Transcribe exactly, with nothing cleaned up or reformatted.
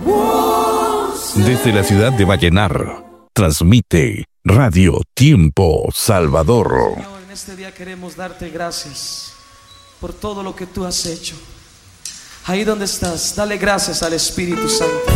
Desde la ciudad de Vallenar, transmite Radio Tiempo Salvador. Señor, en este día queremos darte gracias por todo lo que tú has hecho. Ahí donde estás, dale gracias al Espíritu Santo.